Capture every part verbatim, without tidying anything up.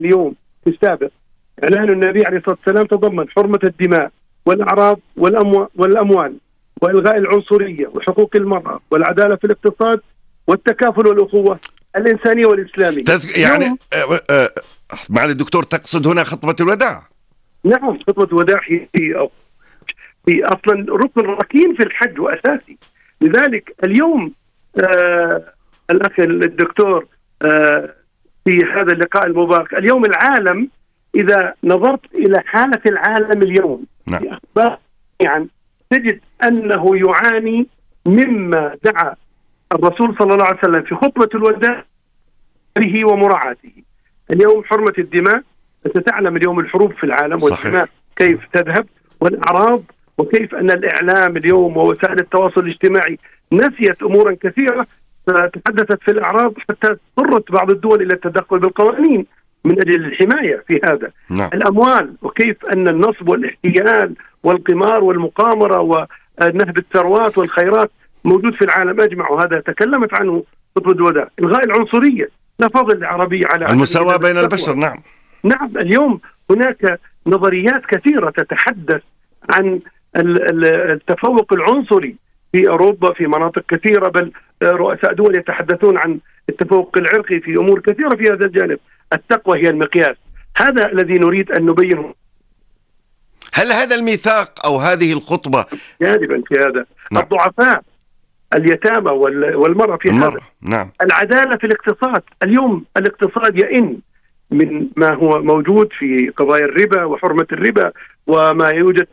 اليوم في السابق إعلان النبي عليه الصلاة والسلام تضمن حرمة الدماء والأعراض والأموال, والأموال وإلغاء العنصرية وحقوق المرأة والعدالة في الاقتصاد والتكافل والأخوة الإنسانية والإسلامية. تذ... يعني معالي الدكتور تقصد هنا خطبة الوداع؟ نعم، خطبة الوداع هي في أصلا ركن ركين في الحج وأساسي. لذلك اليوم آه الأخ الدكتور آه في هذا اللقاء المبارك، اليوم العالم إذا نظرت إلى حالة العالم اليوم نعم. في أخبار يعني تجد أنه يعاني مما دعا الرسول صلى الله عليه وسلم في خطبة الوداع به ومراعاته. اليوم حرمة الدماء، أنت تعلم اليوم الحروب في العالم والدماء كيف تذهب، والأعراض، وكيف أن الإعلام اليوم ووسائل التواصل الاجتماعي نسيت أمورا كثيرة فتحدثت في الأعراض حتى اضطرت بعض الدول إلى التدخل بالقوانين من أجل الحماية في هذا. نعم. الأموال، وكيف أن النصب والاحتيال والقمار والمقامرة ونهب الثروات والخيرات موجود في العالم أجمع، وهذا تكلمت عنه خطبة الوداع. إلغاء العنصرية، لا فضل العربية على المساواة بين البشر. نعم نعم اليوم هناك نظريات كثيرة تتحدث عن التفوق العنصري في أوروبا في مناطق كثيرة، بل رؤساء دول يتحدثون عن التفوق العرقي في أمور كثيرة في هذا الجانب. التقوى هي المقياس، هذا الذي نريد أن نبينه. هل هذا الميثاق أو هذه الخطبة جانبا في هذا؟ نعم. الضعفاء، اليتامى والمرأة في المرأة. هذا. نعم. العدالة في الاقتصاد، اليوم الاقتصاد يئن من ما هو موجود في قضايا الربا وحرمة الربا وما يوجد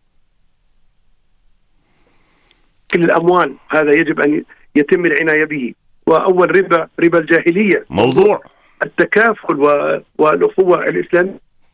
كل الأموال، هذا يجب أن يتم العناية به. وأول ربا ربا الجاهلية، موضوع التكافل والأخوة الإسلامية.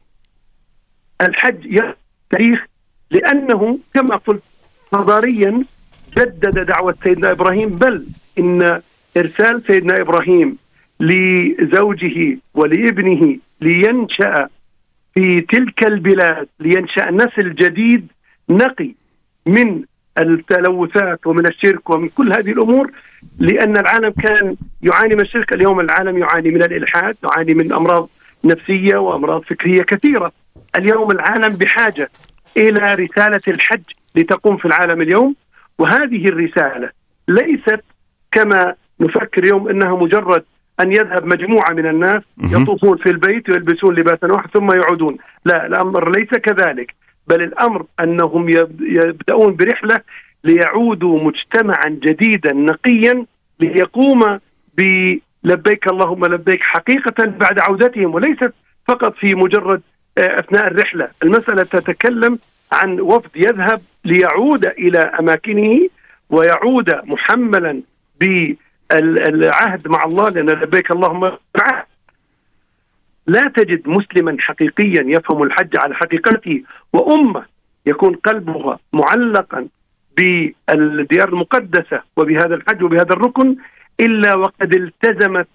الحج تاريخ لأنه كما قلت حضاريا جدد دعوة سيدنا إبراهيم، بل إن إرسال سيدنا إبراهيم لزوجه ولابنه لينشأ في تلك البلاد، لينشأ نسل جديد نقي من التلوثات ومن الشرك ومن كل هذه الأمور، لأن العالم كان يعاني من الشرك. اليوم العالم يعاني من الإلحاد، يعاني من أمراض نفسية وأمراض فكرية كثيرة. اليوم العالم بحاجة إلى رسالة الحج لتقوم في العالم اليوم، وهذه الرسالة ليست كما نفكر اليوم أنها مجرد أن يذهب مجموعة من الناس يطوفون في البيت ويلبسون لباسا واحد ثم يعودون. لا، الأمر ليس كذلك، بل الأمر أنهم يبدأون برحلة ليعودوا مجتمعا جديدا نقيا ليقوم بلبيك اللهم لبيك حقيقة بعد عودتهم، وليست فقط في مجرد أثناء الرحلة. المسألة تتكلم عن وفد يذهب ليعود إلى أماكنه ويعود محملا بالعهد مع الله، لأن لبيك اللهم معه. لا تجد مسلما حقيقيا يفهم الحج على حقيقته وأمة يكون قلبها معلقا بالديار المقدسة وبهذا الحج وبهذا الركن إلا وقد التزمت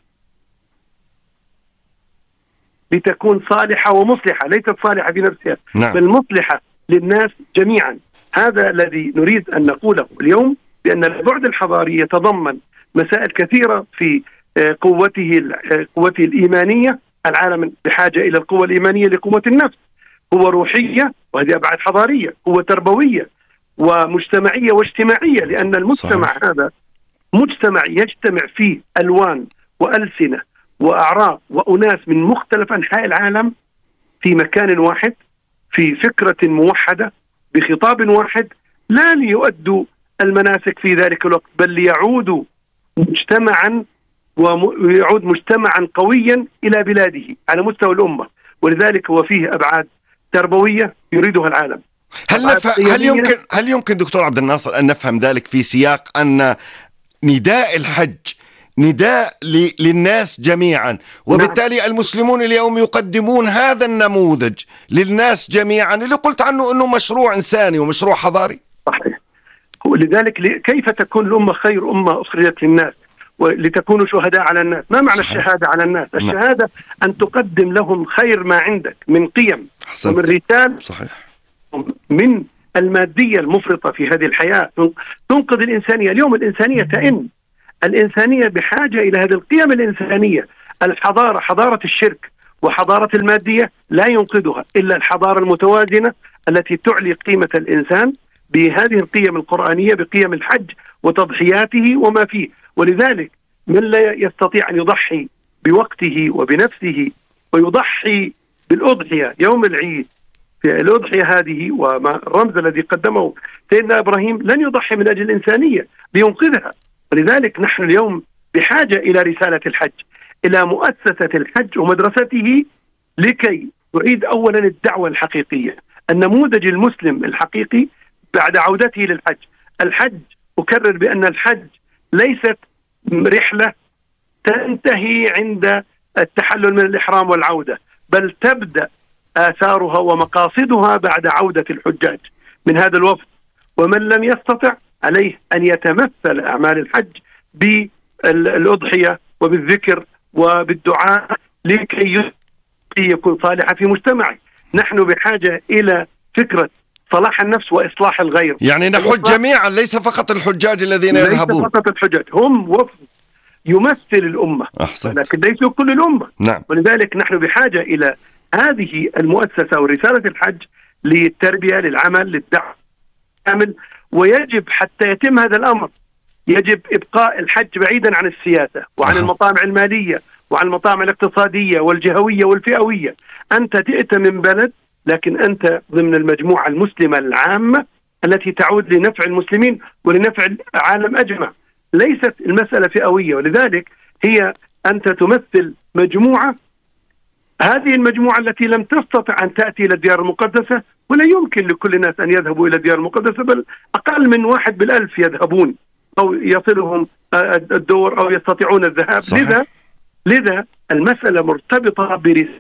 لتكون صالحة ومصلحة، ليست صالحة بنفسها. نعم. بل مصلحة للناس جميعا. هذا الذي نريد أن نقوله اليوم، بأن البعد الحضاري يتضمن مسائل كثيرة في قوته قوته الإيمانية. العالم بحاجة إلى القوة الإيمانية لقوة النفس، قوة روحية وهذه أبعاد حضارية، قوة تربوية ومجتمعية واجتماعية، لأن المجتمع صحيح. هذا مجتمع يجتمع فيه ألوان وألسنة وأعراق وأناس من مختلف أنحاء العالم في مكان واحد، في فكرة موحدة، بخطاب واحد، لا ليؤدوا المناسك في ذلك الوقت، بل ليعودوا مجتمعا ويعود مجتمعا قويا إلى بلاده على مستوى الأمة. ولذلك هو فيه أبعاد تربوية يريدها العالم. هل, نفهم هل يمكن هل يمكن دكتور عبد الناصر أن نفهم ذلك في سياق أن نداء الحج نداء للناس جميعا، وبالتالي نعم. المسلمون اليوم يقدمون هذا النموذج للناس جميعا اللي قلت عنه أنه مشروع إنساني ومشروع حضاري. صحيح. لذلك كيف تكون الأمة خير أمة أخرجت للناس ولتكونوا شهداء على الناس؟ ما معنى صحيح. الشهادة على الناس؟ الشهادة أن تقدم لهم خير ما عندك من قيم حسنت. ومن رسالة صحيح. من المادية المفرطة في هذه الحياة، تنقذ الإنسانية. اليوم الإنسانية تئن، الإنسانية بحاجة إلى هذه القيم الإنسانية. الحضارة حضارة الشرك وحضارة المادية لا ينقذها إلا الحضارة المتوازنة التي تعلي قيمة الإنسان بهذه القيم القرآنية، بقيم الحج وتضحياته وما فيه. ولذلك من لا يستطيع أن يضحي بوقته وبنفسه ويضحي بالأضحية يوم العيد، في الأضحية هذه وما الرمز الذي قدمه سيدنا إبراهيم، لن يضحي من أجل الإنسانية لينقذها. ولذلك نحن اليوم بحاجة إلى رسالة الحج، إلى مؤسسة الحج ومدرسته، لكي تعيد أولا الدعوة الحقيقية، النموذج المسلم الحقيقي بعد عودته للحج. الحج، أكرر بأن الحج ليست رحلة تنتهي عند التحلل من الإحرام والعودة، بل تبدأ آثارها ومقاصدها بعد عودة الحجاج من هذا الوفد. ومن لم يستطع عليه أن يتمثل أعمال الحج بالأضحية وبالذكر وبالدعاء لكي يكون صالحا في مجتمعه. نحن بحاجة إلى فكرة صلاح النفس وإصلاح الغير، يعني نحج جميعا، ليس فقط الحجاج الذين ليس يذهبون. ليس فقط الحجاج، هم وفد يمثل الأمة، أحسنت. لكن ليسوا كل الأمة. نعم. ولذلك نحن بحاجة إلى هذه المؤسسة ورسالة الحج للتربية، للعمل، للدعم كامل. ويجب حتى يتم هذا الأمر يجب إبقاء الحج بعيدا عن السياسة وعن أه. المطامع المالية وعن المطامع الاقتصادية والجهوية والفئوية. أنت تأتي من بلد، لكن أنت ضمن المجموعة المسلمة العامة التي تعود لنفع المسلمين ولنفع العالم أجمع. ليست المسألة فئوية، ولذلك هي أنت تمثل مجموعة، هذه المجموعة التي لم تستطع أن تأتي إلى الديار المقدسة، ولا يمكن لكل الناس أن يذهبوا إلى الديار المقدسة، بل أقل من واحد بالألف يذهبون أو يصلهم الدور أو يستطيعون الذهاب. صحيح. لذا لذا المسألة مرتبطة برسالة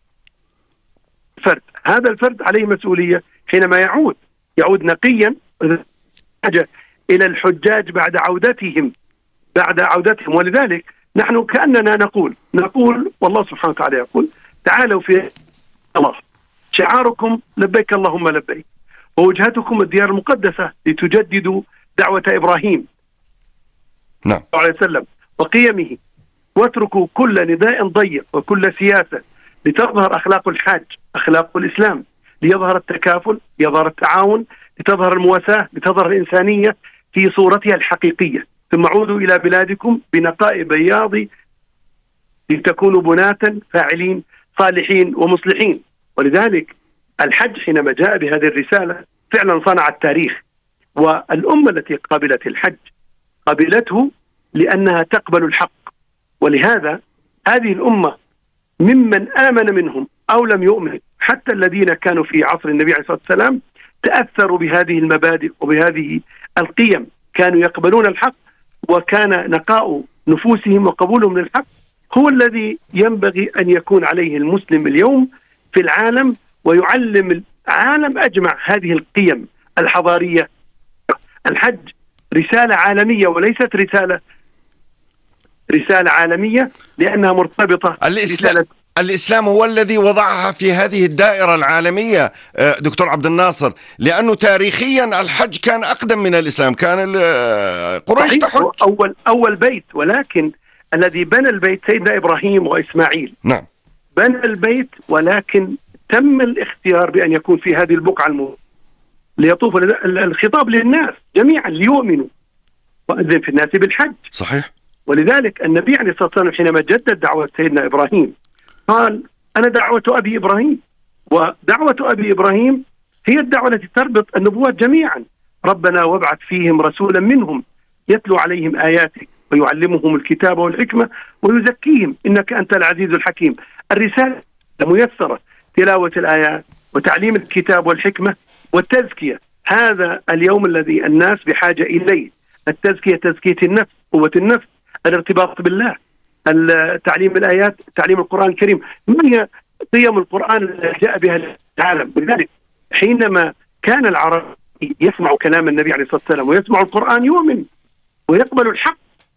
فرد. هذا الفرد عليه مسؤولية حينما يعود يعود نقيا حاجة إلى الحجاج بعد عودتهم بعد عودتهم. ولذلك نحن كأننا نقول نقول والله سبحانه وتعالى يقول: تعالوا في الله، شعاركم لبيك اللهم لبيك، ووجهتكم الديار المقدسة لتجددوا دعوة إبراهيم نعم صلى الله عليه وسلم وقيمه، واتركوا كل نداء ضيق وكل سياسة، لتظهر أخلاق الحاج، أخلاق الإسلام، ليظهر التكافل، ليظهر التعاون، لتظهر المواساة، لتظهر الإنسانية في صورتها الحقيقية. ثم عودوا إلى بلادكم بنقاء بياض لتكونوا بناة فاعلين صالحين ومصلحين. ولذلك الحج حينما جاء بهذه الرسالة فعلا صنع التاريخ. والأمة التي قبلت الحج قبلته لأنها تقبل الحق، ولهذا هذه الأمة ممن آمن منهم أو لم يؤمن، حتى الذين كانوا في عصر النبي عليه الصلاة والسلام تأثروا بهذه المبادئ وبهذه القيم، كانوا يقبلون الحق، وكان نقاء نفوسهم وقبولهم للحق هو الذي ينبغي أن يكون عليه المسلم اليوم في العالم، ويعلم العالم أجمع هذه القيم الحضارية. الحج رسالة عالمية وليست رسالة رسالة عالمية لأنها مرتبطة. الإسلام الإسلام هو الذي وضعها في هذه الدائرة العالمية دكتور عبد الناصر، لأنه تاريخيا الحج كان أقدم من الإسلام، كان قريش تحج أول أول بيت، ولكن الذي بنى البيت سيدنا إبراهيم وإسماعيل. نعم بنى البيت، ولكن تم الاختيار بأن يكون في هذه البقعة المو... ليطوف الخطاب للناس جميعا ليؤمنوا، وأذن في الناس بالحج. صحيح. ولذلك النبي عليه الصلاة والسلام حينما جدد دعوة سيدنا إبراهيم قال: أنا دعوة أبي إبراهيم. ودعوة أبي إبراهيم هي الدعوة التي تربط النبوات جميعا. ربنا وابعث فيهم رسولا منهم يتلو عليهم آياتك ويعلمهم الكتاب والحكمة ويزكيهم إنك أنت العزيز الحكيم. الرسالة ميسرة، تلاوة الآيات وتعليم الكتاب والحكمة والتزكية. هذا اليوم الذي الناس بحاجة إليه، التزكية، تزكية النفس، قوة النفس، الارتباط بالله، تعليم الآيات، تعليم القرآن الكريم. ما هي قيم القرآن التي جاء بها العالم؟ ولذلك حينما كان العرب يسمع كلام النبي عليه الصلاة والسلام ويسمع القرآن يؤمن ويقبل الحق،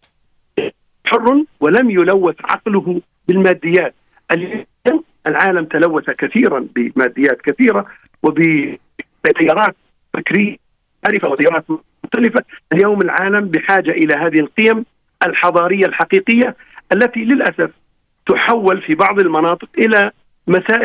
حر ولم يلوث عقله بالماديات. اليوم العالم تلوث كثيرا بماديات كثيرة وبتيارات فكرية عارفة وتيارات مختلفة. اليوم العالم بحاجة إلى هذه القيم الحضارية الحقيقية التي للأسف تحول في بعض المناطق إلى مسائل